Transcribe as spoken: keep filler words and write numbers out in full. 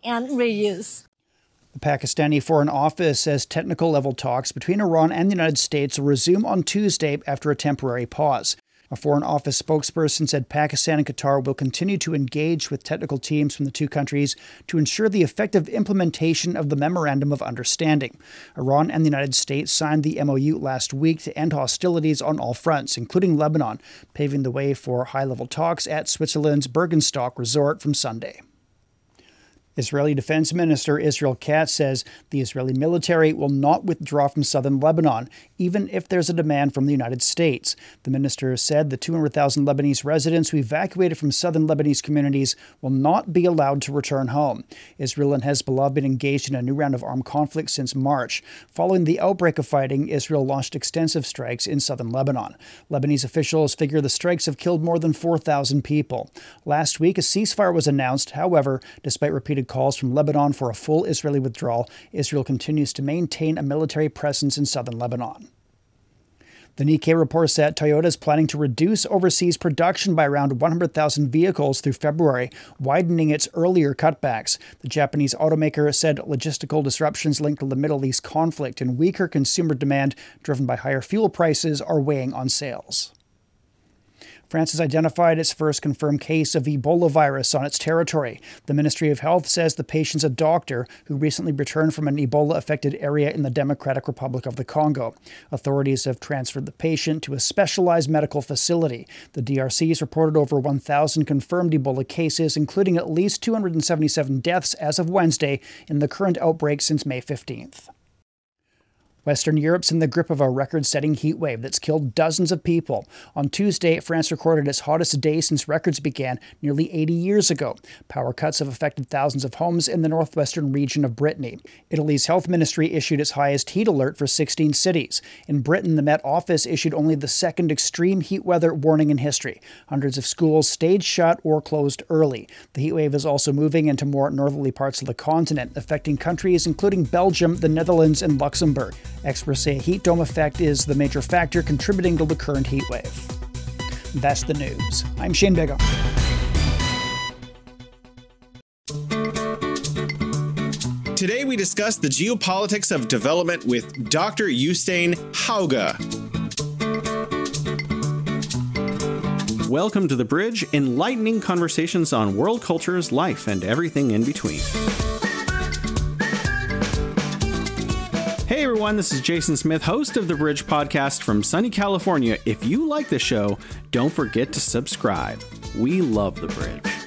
and reuse. The Pakistani Foreign Office says technical level talks between Iran and the United States will resume on Tuesday after a temporary pause. A Foreign Office spokesperson said Pakistan and Qatar will continue to engage with technical teams from the two countries to ensure the effective implementation of the Memorandum of Understanding. Iran and the United States signed the M O U last week to end hostilities on all fronts, including Lebanon, paving the way for high-level talks at Switzerland's Bergenstock resort from Sunday. Israeli Defense Minister Israel Katz says the Israeli military will not withdraw from southern Lebanon, even if there's a demand from the United States. The minister said the two hundred thousand Lebanese residents who evacuated from southern Lebanese communities will not be allowed to return home. Israel and Hezbollah have been engaged in a new round of armed conflict since March. Following the outbreak of fighting, Israel launched extensive strikes in southern Lebanon. Lebanese officials figure the strikes have killed more than four thousand people. Last week, a ceasefire was announced. However, despite repeated calls from Lebanon for a full Israeli withdrawal, Israel continues to maintain a military presence in southern Lebanon. The Nikkei reports that Toyota is planning to reduce overseas production by around one hundred thousand vehicles through February, widening its earlier cutbacks. The Japanese automaker said logistical disruptions linked to the Middle East conflict and weaker consumer demand driven by higher fuel prices are weighing on sales. France has identified its first confirmed case of Ebola virus on its territory. The Ministry of Health says the patient's a doctor who recently returned from an Ebola-affected area in the Democratic Republic of the Congo. Authorities have transferred the patient to a specialized medical facility. The D R C has reported over one thousand confirmed Ebola cases, including at least two hundred seventy-seven deaths as of Wednesday in the current outbreak since May fifteenth. Western Europe's in the grip of a record-setting heat wave that's killed dozens of people. On Tuesday, France recorded its hottest day since records began nearly eighty years ago. Power cuts have affected thousands of homes in the northwestern region of Brittany. Italy's health ministry issued its highest heat alert for sixteen cities. In Britain, the Met Office issued only the second extreme heat weather warning in history. Hundreds of schools stayed shut or closed early. The heat wave is also moving into more northerly parts of the continent, affecting countries including Belgium, the Netherlands, and Luxembourg. Experts say a heat dome effect is the major factor contributing to the current heat wave. That's the news. I'm Shane Bigham. Today we discuss the geopolitics of development with Doctor Jostein Hauge. Welcome to The Bridge, enlightening conversations on world cultures, life, and everything in between. Hey everyone, this is Jason Smith, host of The Bridge podcast from sunny California. If you like the show, don't forget to subscribe. We love The Bridge.